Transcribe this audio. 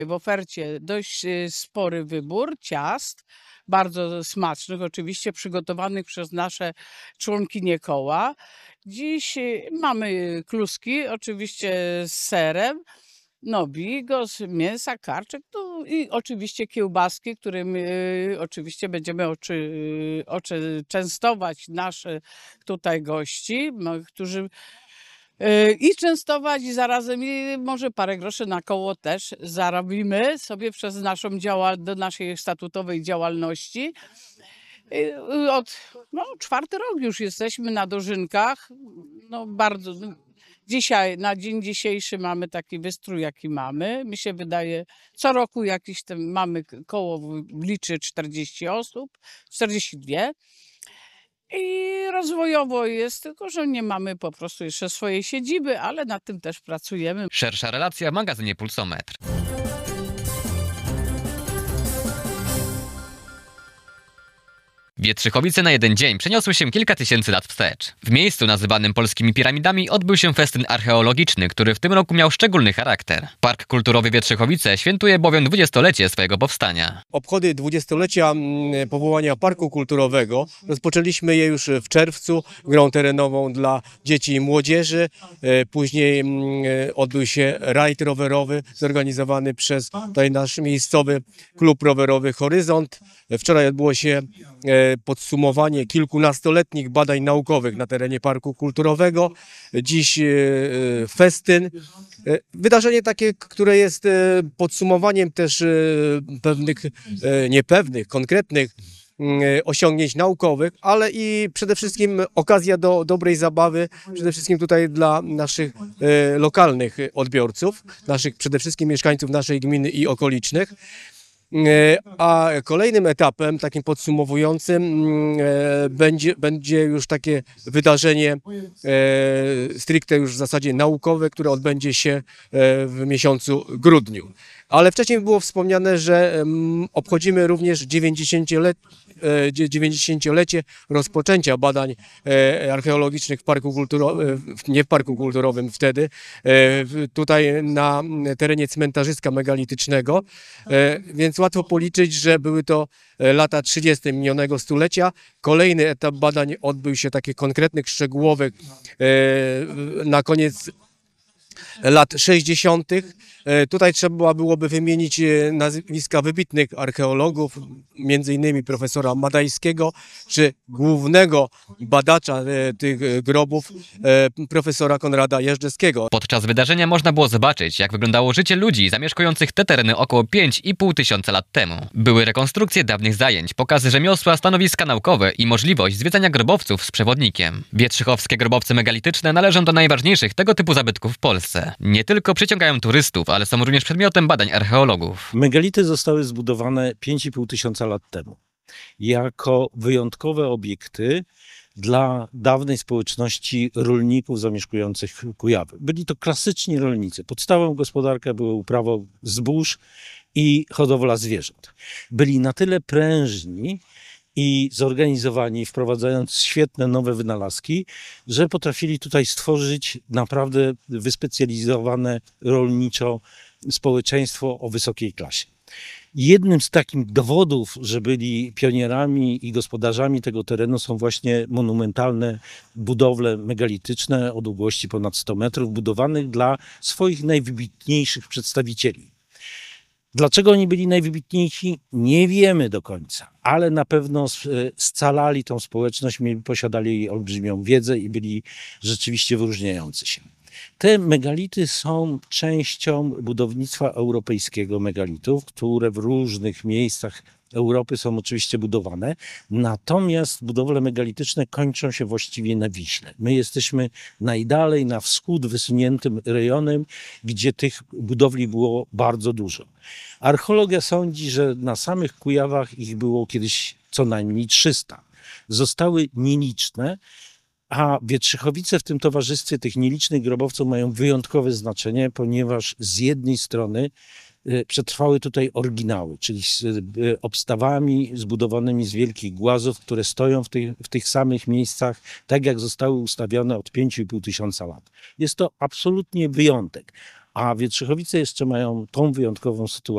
w ofercie dość spory wybór ciast, bardzo smacznych, oczywiście przygotowanych przez nasze członkinie koła. Dziś mamy kluski, oczywiście z serem, no bigos, mięsa, karczek, no i oczywiście kiełbaski, którym oczywiście będziemy częstować naszych tutaj gości, którzy i częstować i zarazem i może parę groszy na koło też zarobimy sobie przez do naszej statutowej działalności. Od czwarty rok już jesteśmy na dożynkach. No bardzo. Dzisiaj, na dzień dzisiejszy mamy taki wystrój, jaki mamy. Mi się wydaje, co roku jakiś tam mamy koło liczy 40 osób, 42. I rozwojowo jest, tylko że nie mamy po prostu jeszcze swojej siedziby, ale nad tym też pracujemy. Szersza relacja w magazynie Pulsometr. Wietrzychowice na jeden dzień przeniosły się kilka tysięcy lat wstecz. W miejscu nazywanym polskimi piramidami odbył się festyn archeologiczny, który w tym roku miał szczególny charakter. Park Kulturowy Wietrzychowice świętuje bowiem 20-lecie swojego powstania. Obchody 20-lecia powołania Parku Kulturowego rozpoczęliśmy je już w czerwcu grą terenową dla dzieci i młodzieży. Później odbył się rajd rowerowy zorganizowany przez tutaj nasz miejscowy klub rowerowy Horyzont. Wczoraj odbyło się podsumowanie kilkunastoletnich badań naukowych na terenie Parku Kulturowego. Dziś festyn. Wydarzenie takie, które jest podsumowaniem też pewnych, niepewnych, konkretnych osiągnięć naukowych, ale i przede wszystkim okazja do dobrej zabawy, przede wszystkim tutaj dla naszych lokalnych odbiorców, naszych przede wszystkim mieszkańców naszej gminy i okolicznych. A kolejnym etapem, takim podsumowującym, będzie już takie wydarzenie stricte już w zasadzie naukowe, które odbędzie się w miesiącu grudniu. Ale wcześniej było wspomniane, że obchodzimy również 90-lecie rozpoczęcia badań archeologicznych w Parku Kulturowym, nie w Parku Kulturowym wtedy, tutaj na terenie cmentarzyska megalitycznego, więc łatwo policzyć, że były to lata 30. minionego stulecia. Kolejny etap badań odbył się takich konkretnych, szczegółowych na koniec lat 60. Tutaj trzeba byłoby wymienić nazwiska wybitnych archeologów, między innymi profesora Madajskiego, czy głównego badacza tych grobów, profesora Konrada Jeżdżewskiego. Podczas wydarzenia można było zobaczyć, jak wyglądało życie ludzi zamieszkujących te tereny około 5,5 tysiąca lat temu. Były rekonstrukcje dawnych zajęć, pokazy rzemiosła, stanowiska naukowe i możliwość zwiedzania grobowców z przewodnikiem. Wietrzychowskie grobowce megalityczne należą do najważniejszych tego typu zabytków w Polsce. Nie tylko przyciągają turystów, ale są również przedmiotem badań archeologów. Megality zostały zbudowane 5,5 tysiąca lat temu jako wyjątkowe obiekty dla dawnej społeczności rolników zamieszkujących Kujawy. Byli to klasyczni rolnicy. Podstawą gospodarki była uprawa zbóż i hodowla zwierząt. Byli na tyle prężni i zorganizowani, wprowadzając świetne nowe wynalazki, że potrafili tutaj stworzyć naprawdę wyspecjalizowane rolniczo społeczeństwo o wysokiej klasie. Jednym z takich dowodów, że byli pionierami i gospodarzami tego terenu, są właśnie monumentalne budowle megalityczne o długości ponad 100 metrów, budowanych dla swoich najwybitniejszych przedstawicieli. Dlaczego oni byli najwybitniejsi? Nie wiemy do końca, ale na pewno scalali tą społeczność, posiadali olbrzymią wiedzę i byli rzeczywiście wyróżniający się. Te megality są częścią budownictwa europejskiego megalitów, które w różnych miejscach Europy są oczywiście budowane, natomiast budowle megalityczne kończą się właściwie na Wiśle. My jesteśmy najdalej na wschód wysuniętym rejonem, gdzie tych budowli było bardzo dużo. Archeologia sądzi, że na samych Kujawach ich było kiedyś co najmniej 300. Zostały nieliczne, a Wietrzychowice w tym towarzystwie tych nielicznych grobowców mają wyjątkowe znaczenie, ponieważ z jednej strony przetrwały tutaj oryginały, czyli z obstawami zbudowanymi z wielkich głazów, które stoją w tych samych miejscach, tak jak zostały ustawione od 5,5 tysiąca lat. Jest to absolutnie wyjątek. A Wietrzychowice jeszcze mają tą wyjątkową sytuację,